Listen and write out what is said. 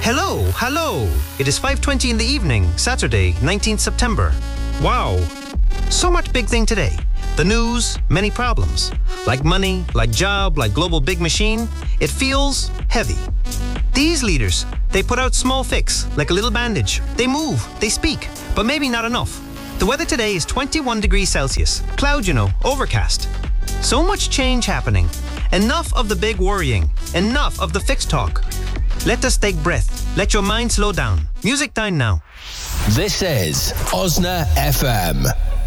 Hello. It is 5:20 in the evening, Saturday, 19th September. Wow. So much big thing today. The news, many problems. Like money, like job, like global big machine. It feels heavy. These leaders, they put out small fix, like a little bandage. They move, they speak, but maybe not enough. The weather today is 21 degrees Celsius. Cloud, overcast. So much change happening. Enough of the big worrying. Enough of the fix talk. Let us take breath. Let your mind slow down. Music time now. This is Osna FM.